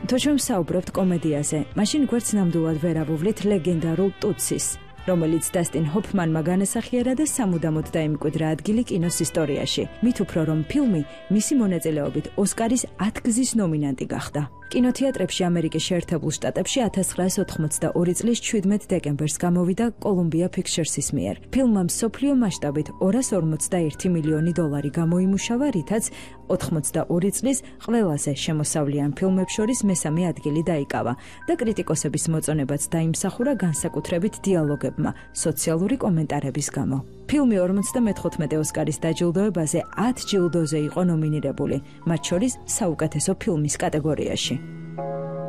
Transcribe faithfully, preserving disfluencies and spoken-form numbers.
თუ ჩვენ ვსაუბრობთ კომედიაზე, მაშინ გვერდს ნამდვილად ვერ ავუვლით ლეგენდარულ ტუტსის, რომელიც დასტინ ჰოფმანმა განასახიერა და სამუდამოდ დაიმკვიდრა ადგილი კინოს ისტორიაში. მით უფრო რომ ფილმი მისი მონაწილეობით ოსკარის ათგზის ნომინანტი გახდა. კინოთეატრებში ამერიკის შეერთებულ შტატებში ათას ცხრაას ოთხმოცდაორი წლის ჩვიდმეტ დეკემბერს გამოვიდა კოლუმბია ფიქჩერსის მიერ. ფილმმა მსოფლიო მასშტაბით ორას ორმოცდაერთი მილიონი დოლარი გამოიმუშავა, რითაც ოთხმოცდაორი წლის ყველაზე შემოსავლიან ფილმებს შორის მესამე ადგილი დაიკავა და კრიტიკოსების მოწონებაც დაიმსახურა განსაკუთრებით დიალოგებმა, სოციალური კომენტარების გამო. ფილმი ორმოცდამეთხუთმეტე ოსკარის დაჯილდოებაზე ათ ჯილდოზე იყო ნომინირებული, მათ შორის საუკეთესო ფილმის კატეგორიაში.